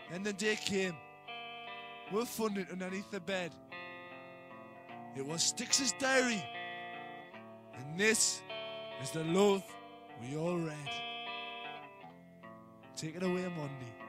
Then the day came. We found it underneath the bed. It was Styx's diary. And this is the love we all read. Take it away, Monday.